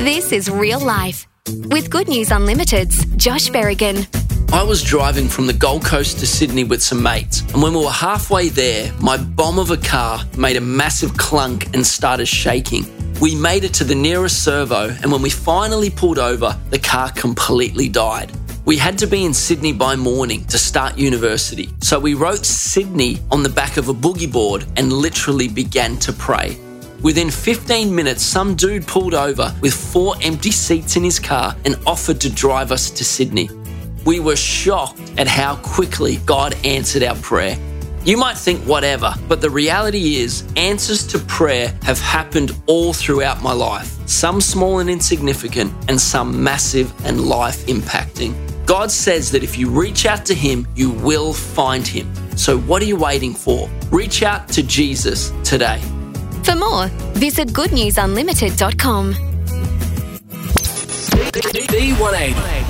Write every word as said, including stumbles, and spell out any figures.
This is Real Life with Good News Unlimited's Josh Berrigan. I was driving from the Gold Coast to Sydney with some mates, and when we were halfway there, my bomb of a car made a massive clunk and started shaking. We made it to the nearest servo, and when we finally pulled over, the car completely died. We had to be in Sydney by morning to start university, so we wrote Sydney on the back of a boogie board and literally began to pray. Within fifteen minutes, some dude pulled over with four empty seats in his car and offered to drive us to Sydney. We were shocked at how quickly God answered our prayer. You might think whatever, but the reality is answers to prayer have happened all throughout my life, some small and insignificant and some massive and life-impacting. God says that if you reach out to Him, you will find Him. So what are you waiting for? Reach out to Jesus today. For more, visit good news unlimited dot com. D one eighty.